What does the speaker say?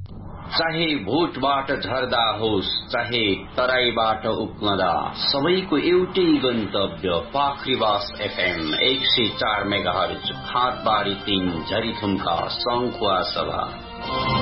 चाहे भोटबाट झर्दा होस् चाहे तराईबाट उक्मदा सबैको एउटै गन्तव्य पाखरीवास FM 104 मेगाहर्ज हातबारी 3 झरीथुम्का सङ्खुवा सभा।